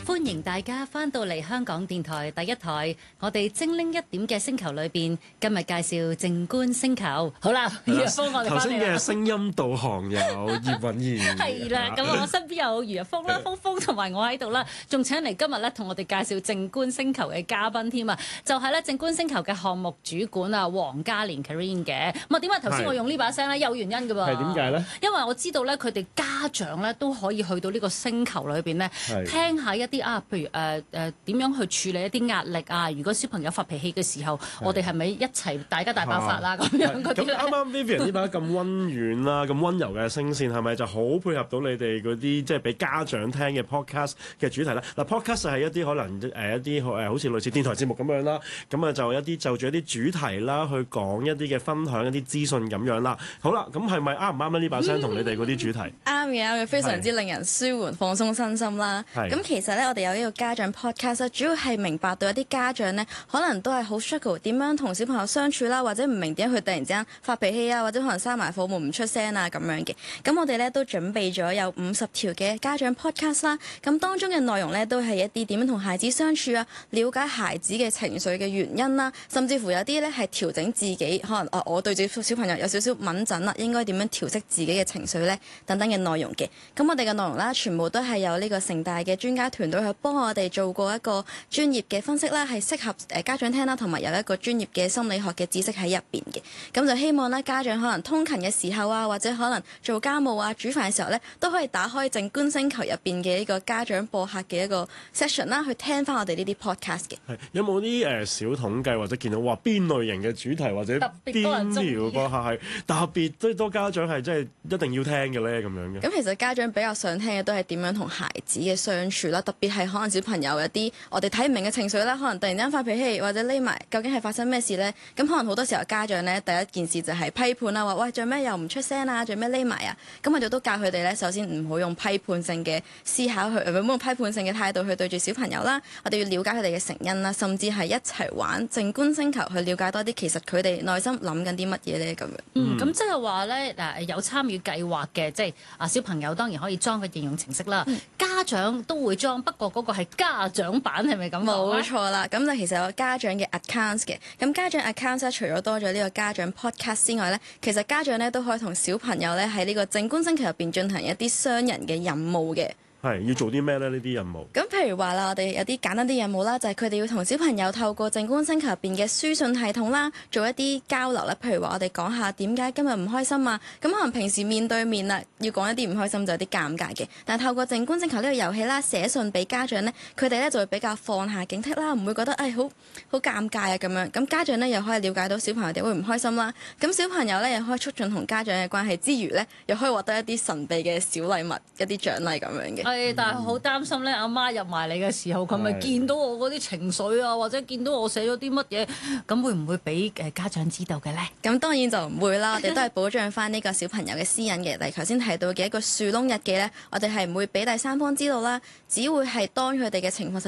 歡迎大家翻到嚟香港電台第一台，我哋精靈一點嘅星球裏邊，今日介紹靜觀星球。好啦，余若峰，我哋翻嚟啦。 頭先嘅聲音導航有葉韻儀， 係啦，咁我身邊有余若峰啦、峰峰同埋我喺度啦，仲請嚟今日咧同我哋介紹靜觀星球嘅嘉賓添啊，就係咧靜觀星球嘅項目主管啊，黃嘉蓮 Karen 嘅。咁啊，點解頭先我用呢把聲咧？有原因㗎噃。 係點解咧？ 因為我知道咧，佢哋家長咧都可以去到呢個星球裏邊咧，聽下一啲譬如點樣去處理一啲壓力啊？如果小朋友發脾氣嘅時候，我哋係咪一齊大家大爆發啦？咁樣嗰啲咧。咁啱啱 Vivian 呢把咁溫軟啦、咁溫柔嘅聲線，係咪就好配合到你哋嗰啲即係俾家長聽嘅 podcast 嘅主題咧？嗱，podcast 係一啲可能一啲好似類似電台節目咁樣啦，咁啊就就住一啲主題啦，去講一啲嘅分享一啲資訊咁樣啦。好啦，咁係咪啱唔啱咧？呢把聲同你哋嗰啲主題？ 啱嘅，非常之令人舒緩放鬆身心啦。咁其實咧，我哋有呢個家長 podcast 主要係明白到一啲家長咧，可能都係好 struggle 點樣同小朋友相處啦，或者唔明點解佢突然之間發脾氣啊，或者可能閂埋房門唔出聲啊咁樣嘅。咁我哋咧都準備咗有50條嘅家長 podcast 啦。咁當中嘅內容咧都係一啲點樣同孩子相處啊，了解孩子嘅情緒嘅原因啦，甚至乎有啲咧係調整自己，可能我對住小朋友有少少敏感啦，應該點樣調適自己嘅情緒咧等等嘅內容嘅。咁我哋嘅內容啦，全部都係有呢個城大嘅專家團隊去幫我哋做過一個專業嘅分析啦，係適合家長聽啦，同埋有一個專業嘅心理學嘅知識喺入邊嘅。咁就希望咧家長可能通勤嘅時候啊，或者可能做家務啊、煮飯嘅時候咧，都可以打開靜觀星球入邊嘅呢個家長播客嘅一個 session 啦，去聽翻我哋呢啲 podcast 嘅。 係有冇啲小統計或者見到話邊類型嘅主題或者邊條播客係特別多家長係真係一定要聽嘅咧咁樣嘅？ 咁其實家長比較想聽嘅都係點樣同孩子嘅相處啦，特別係可能小朋友有啲我哋睇唔明嘅情緒啦，可能突然間發脾氣或者匿埋，究竟係發生咩事呢？咁可能好多時候家長呢，第一件事就係批判啦，話喂做咩又唔出聲啊，做咩匿埋啊？咁我哋都教佢哋呢，首先唔好用批判性嘅思考去，唔好用批判性嘅態度去對住小朋友啦。我哋要了解佢哋嘅成因啦，甚至係一齊玩靜觀星球去了解多啲，其實佢哋內心諗緊啲乜嘢呢？咁樣。 咁即係話咧有參與計劃嘅，即係小朋友當然可以裝個應用程式啦。家長都會裝，不過嗰個係家長版，係咪咁？ 冇錯啦，咁就其實有家長嘅 accounts 嘅。咁家長 accounts 咧，除咗多咗呢個家長 podcast 之外咧，其實家長咧都可以同小朋友咧喺呢個靜觀星球入邊進行一啲雙人嘅任務嘅。 係要做啲咩咧？呢啲任務咁譬如話啦，我哋有啲簡單啲任務啦，就係佢哋要同小朋友透過靜觀星球入邊嘅書信系統啦，做一啲交流啦。譬如話我哋講下點解今日唔開心啊，咁可能平時面對面啊，要講一啲唔開心就有啲尷尬嘅。但係透過靜觀星球呢個遊戲啦，寫信俾家長咧，佢哋咧就會比較放下警惕啦，唔會覺得好尷尬啊咁樣。咁家長咧又可以了解到小朋友點會唔開心啦。咁小朋友咧又可以促進同家長嘅關係之餘咧，又可以獲得一啲神秘嘅小禮物、一啲獎勵咁樣嘅。 但係好擔心咧，阿媽入埋嚟嘅時候，佢咪見到我嗰啲情緒啊，或者見到我寫咗啲乜嘢，咁會唔會俾家長知道嘅咧？ 咁當然就唔會啦，我哋都係保障翻呢個小朋友嘅私隱嘅。例如頭先提到嘅一個樹窿日記咧，我哋係唔會俾第三方知道啦，只會係當佢哋嘅情況